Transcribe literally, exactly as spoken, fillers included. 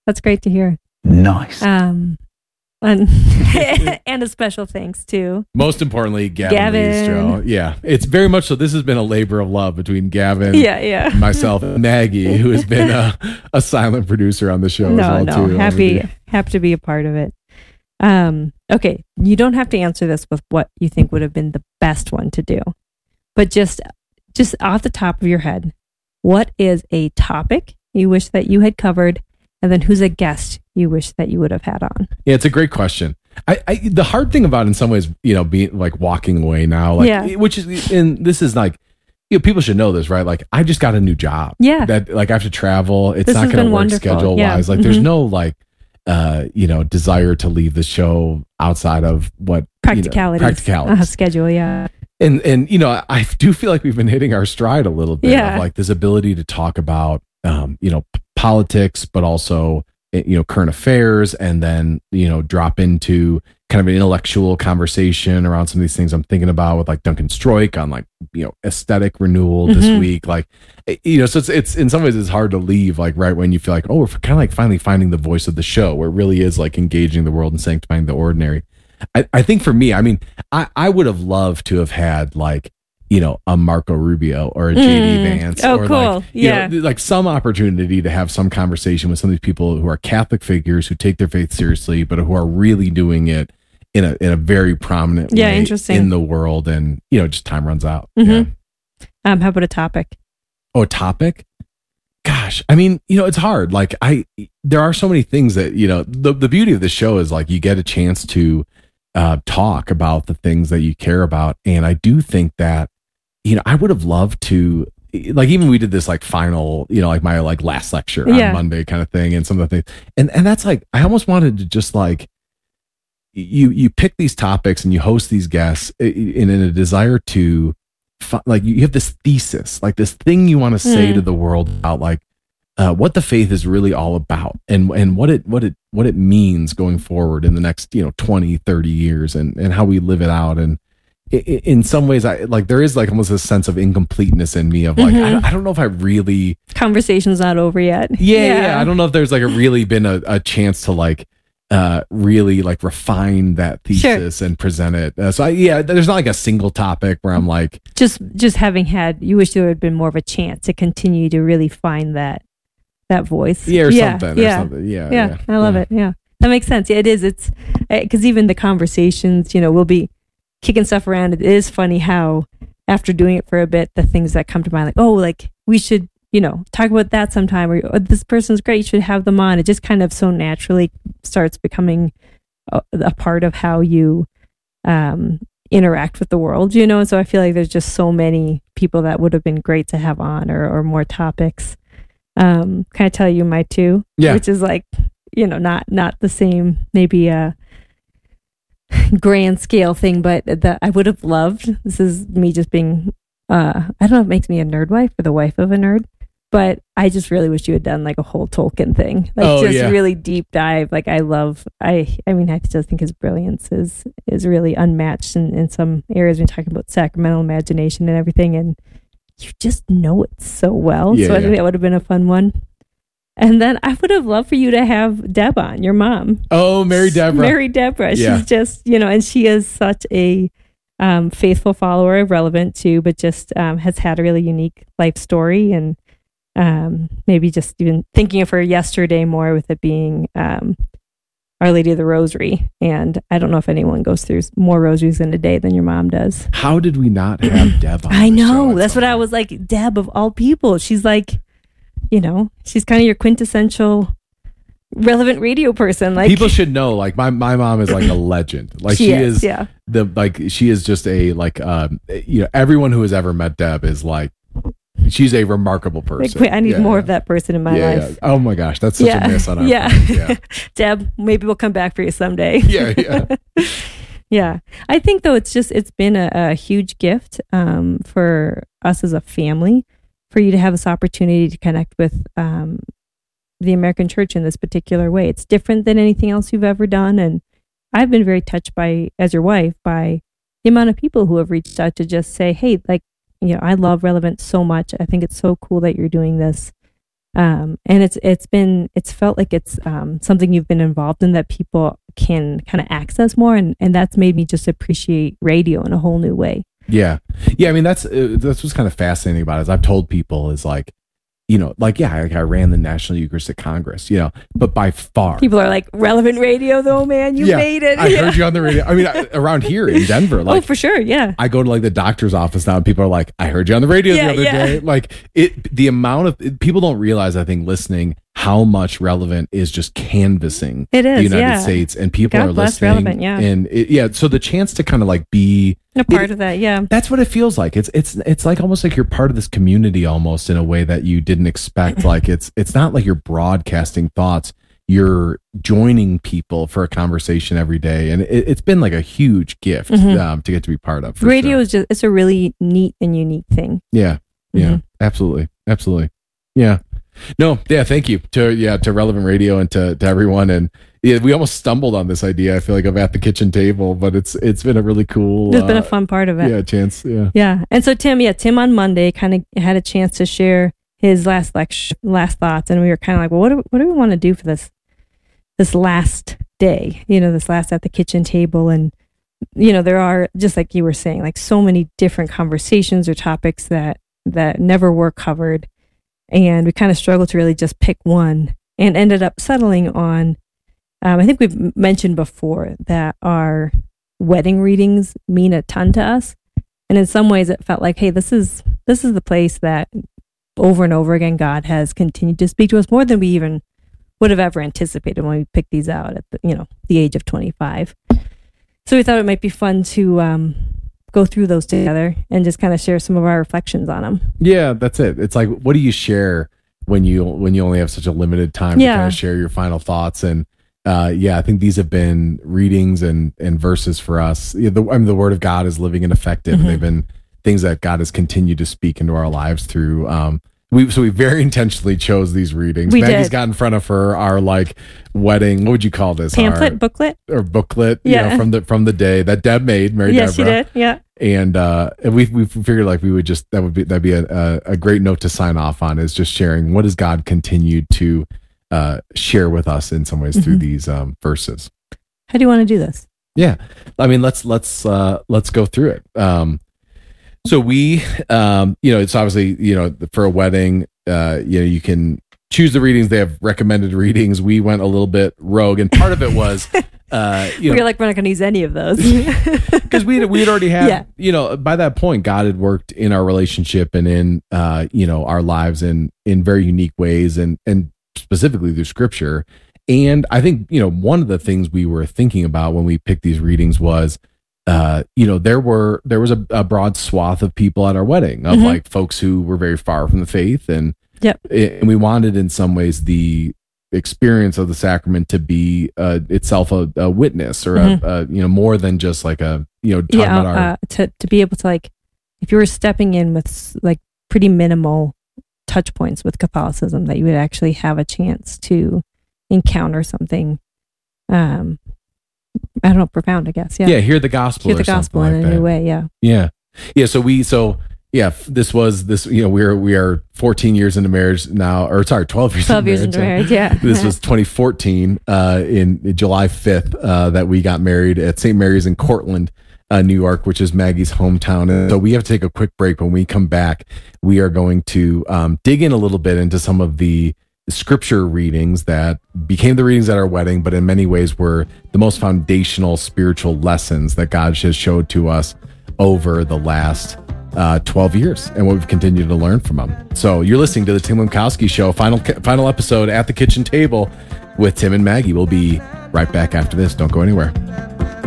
That's great to hear. Nice. Um, and, and a special thanks to most importantly, Gavin, Gavin. Leistro. Yeah, it's very much so. This has been a labor of love between Gavin, yeah, yeah, myself, and Maggie, who has been a, a silent producer on the show. No, as well, no, too, happy, happy to be a part of it. Um, okay, you don't have to answer this with what you think would have been the best one to do, but just, just off the top of your head, what is a topic you wish that you had covered, and then who's a guest you wish that you would have had on? Yeah, it's a great question. I, I the hard thing about it in some ways, you know, being like walking away now, like, yeah. which is, and this is like, you know, people should know this, right? Like, I just got a new job. Yeah. That like I have to travel. It's This not has going to been work wonderful. schedule Yeah. wise. Like, Mhm. there's no like, uh, you know, desire to leave the show outside of what Practicalities. You know, practicalities. Uh, schedule, yeah. And and you know, I, I do feel like we've been hitting our stride a little bit Yeah. of like this ability to talk about, um, you know, p- politics, but also you know current affairs, and then you know drop into kind of an intellectual conversation around some of these things I'm thinking about with like Duncan Stroik on like you know aesthetic renewal this Mhm. week, like you know, so it's it's in some ways it's hard to leave like right when you feel like oh we're kind of like finally finding the voice of the show where it really is like engaging the world and sanctifying the ordinary. I, I think for me, I mean, I, I would have loved to have had like, you know, a Marco Rubio or a J D Mm. Vance Oh, or cool. like, you Yeah. know, like some opportunity to have some conversation with some of these people who are Catholic figures who take their faith seriously, but who are really doing it in a in a very prominent Yeah, way interesting. in the world. And, you know, just time runs out. Mhm. Yeah. Um, how about a topic? Oh, a topic? Gosh, I mean, you know, it's hard. Like I, there are so many things that, you know, the, the beauty of the show is like you get a chance to uh, talk about the things that you care about. And I do think that, you know, I would have loved to, like, even we did this like final, you know, like my like last lecture Yeah. on Monday kind of thing and some of the things. And, and that's like, I almost wanted to just like, you, you pick these topics and you host these guests in, in a desire to, fi- like, you have this thesis, like this thing you want to say Mm. to the world about like, uh, what the faith is really all about and, and what it, what it, what it means going forward in the next, you know, twenty, thirty years and, and how we live it out. And i- i- in some ways I like, there is like almost a sense of incompleteness in me of like, Mhm. I, I don't know if I really, Conversation's not over yet. yeah, yeah. I don't know if there's like a really been a, a chance to like, uh, really like refine that thesis and present it. Uh, so I, yeah, there's not like a single topic where I'm like, Just, just having had, you wish there had been more of a chance to continue to really find that, that voice. yeah, or yeah, something, or yeah. something. Yeah. Yeah, I love yeah. it. Yeah, that makes sense. Yeah, it is. It's because even the conversations, you know, we'll be kicking stuff around. It is funny how after doing it for a bit, the things that come to mind, like, oh, like we should, you know, talk about that sometime, or oh, this person's great, you should have them on. It just kind of so naturally starts becoming a, a part of how you um, interact with the world, you know. And so I feel like there's just so many people that would have been great to have on, or or more topics. Um, can I tell you my two? Yeah. Which is like, you know, not not the same, maybe a grand scale thing, but that I would have loved. This is me just being, uh, I don't know if it makes me a nerd wife or the wife of a nerd, but I just really wish you had done like a whole Tolkien thing, like Oh, just yeah. really deep dive. Like I love, I, I mean, I just think his brilliance is is really unmatched in, in some areas. We're talking about sacramental imagination and everything, and you just know it so well. Yeah, so I yeah. think that would have been a fun one. And then I would have loved for you to have Deb on, your mom. Oh, Mary Deborah. Mary Deborah. Yeah. She's just, you know, and she is such a um, faithful follower of Relevant too, but just um, has had a really unique life story. And um, maybe just even thinking of her yesterday more with it being um, Our Lady of the Rosary. And I don't know if anyone goes through more rosaries in a day than your mom does. How did we not have Deb on I the show know. at That's some what I point? was like. Deb, of all people, she's like, you know, she's kind of your quintessential relevant radio person. Like People should know, like my, my mom is like a legend. Like she, is, yeah. the like she is just a like um you know everyone who has ever met Deb is like she's a remarkable Like, person. wait, I need Yeah, more yeah. of that person in my yeah, life. yeah. Oh my gosh, that's such Yeah. a miss on our Yeah. part. Yeah. Deb, maybe we'll come back for you someday. Yeah, yeah. Yeah. I think though it's just it's been a, a huge gift um, for us as a family, for you to have this opportunity to connect with um, the American church in this particular way. It's different than anything else you've ever done. And I've been very touched by, as your wife, by the amount of people who have reached out to just say, hey, like, you know, I love Relevant so much. I think it's so cool that you're doing this. Um, and it's it's been it's felt like it's um, something you've been involved in that people can kind of access more, and, and that's made me just appreciate radio in a whole new way. Yeah, yeah. I mean, that's uh, that's what's kind of fascinating about it. Is I've told people is like, you know, like, yeah, I, I ran the National Eucharistic Congress, you know, but by far. People are like, relevant radio though, man, you yeah, made it. I yeah. heard you on the radio. I mean, I, around here in Denver. Like, oh, for sure, yeah. I go to like the doctor's office now and people are like, I heard you on the radio yeah, the other yeah. day. Like it, the amount of, people don't realize, I think, listening, how much Relevant is just canvassing it is, the United yeah. States, and people God are bless listening. Relevant, yeah. And it, yeah, so the chance to kind of like be a part it, of that, yeah. That's what it feels like. It's it's it's like almost like you're part of this community almost in a way that you didn't expect. Like it's it's not like you're broadcasting thoughts. You're joining people for a conversation every day, and it, it's been like a huge gift mm-hmm. um, to get to be part of. Radio sure. is just it's a really neat and unique thing. Yeah, yeah, mm-hmm. absolutely, absolutely, yeah. No, yeah, thank you to yeah to Relevant Radio and to, to everyone, and yeah, we almost stumbled on this idea. I feel like of at the kitchen table, but it's it's been a really cool. It's uh, been a fun part of it. Yeah, chance. Yeah, yeah. And so Tim, yeah, Tim on Monday kind of had a chance to share his last lecture, last thoughts, and we were kind of like, well, what do what do we want to do for this this last day? You know, this last at the kitchen table, and you know, there are, just like you were saying, like so many different conversations or topics that that never were covered. And we kind of struggled to really just pick one, and ended up settling on, um, I think we've mentioned before that our wedding readings mean a ton to us. And in some ways it felt like, hey, this is, this is the place that over and over again, God has continued to speak to us more than we even would have ever anticipated when we picked these out at the, you know, the age of twenty-five. So we thought it might be fun to, um, go through those together and just kind of share some of our reflections on them. Yeah, that's it. It's like, what do you share when you when you only have such a limited time yeah. to kind of share your final thoughts? And uh, yeah, I think these have been readings and and verses for us. Yeah, the, I mean, the Word of God is living and effective, mm-hmm. and they've been things that God has continued to speak into our lives through. Um, we so we very intentionally chose these readings. We Maggie's did. got in front of her our like wedding. What would you call this? Pamphlet, our, booklet, or booklet? Yeah, you know, from the from the day that Deb made. Mary yes, Deborah. she did. Yeah. And uh, and we we figured like we would just that would be that'd be a, a, a great note to sign off on, is just sharing what has God continued to uh, share with us in some ways mm-hmm. through these um, verses. How do you want to do this? Yeah, I mean let's let's uh, let's go through it. Um, so we um, you know it's obviously you know for a wedding uh, you know you can choose the readings. They have recommended readings. We went a little bit rogue, and part of it was. Uh, you know, we were like, we're not going to use any of those because we we had already had, yeah. you know, by that point, God had worked in our relationship and in, uh, you know, our lives in in very unique ways, and and specifically through Scripture. And I think, you know, one of the things we were thinking about when we picked these readings was, uh, you know, there were there was a, a broad swath of people at our wedding of mm-hmm. like folks who were very far from the faith, and yep. and we wanted in some ways the experience of the sacrament to be uh, itself a, a witness or mm-hmm. a, a you know more than just like a you know talking yeah about our uh, to to be able to, like, if you were stepping in with like pretty minimal touch points with Catholicism, that you would actually have a chance to encounter something um I don't know, profound, I guess. Yeah, yeah hear the gospel hear or the gospel in like a that. new way. Yeah, yeah yeah so we so yeah this was this you know we're we are fourteen years into marriage now, or sorry twelve years twelve into years marriage, into marriage. Yeah, this was twenty fourteen uh in, in July fifth uh that we got married at Saint Mary's in Cortland, uh, New York, which is Maggie's hometown. And so we have to take a quick break. When we come back, we are going to um dig in a little bit into some of the scripture readings that became the readings at our wedding, but in many ways were the most foundational spiritual lessons that God has showed to us over the last uh, twelve years, and what we've continued to learn from them. So you're listening to the Tim Lemkowski Show, final final episode at the kitchen table with Tim and Maggie. We'll be right back after this. Don't go anywhere.